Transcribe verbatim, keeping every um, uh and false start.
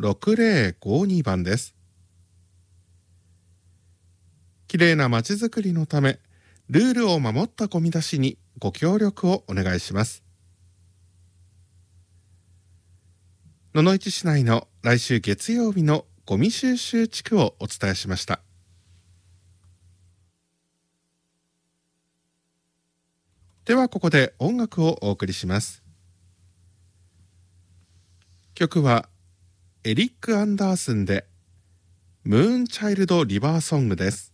ろくぜろごにばんです。きれいなまちづくりのため、ルールを守ったゴミ出しにご協力をお願いします。野々市市内の来週月曜日のゴミ収集地区をお伝えしました。ではここで音楽をお送りします。曲はエリック・アンダースンでムーンチャイルド・リバーソングです。